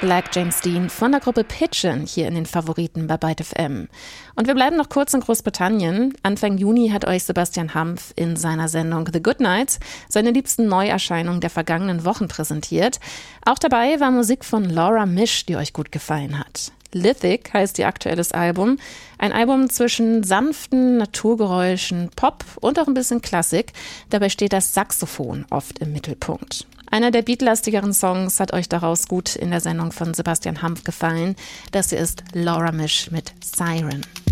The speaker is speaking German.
Black James Dean von der Gruppe Pigeon hier in den Favoriten bei Byte FM. Und wir bleiben noch kurz in Großbritannien. Anfang Juni hat euch Sebastian Hampf in seiner Sendung The Good Nights seine liebsten Neuerscheinungen der vergangenen Wochen präsentiert. Auch dabei war Musik von Laura Misch, die euch gut gefallen hat. Lithic heißt ihr aktuelles Album. Ein Album zwischen sanften Naturgeräuschen, Pop und auch ein bisschen Klassik. Dabei steht das Saxophon oft im Mittelpunkt. Einer der beatlastigeren Songs hat euch daraus gut in der Sendung von Sebastian Hampf gefallen. Das hier ist Laura Misch mit Siren.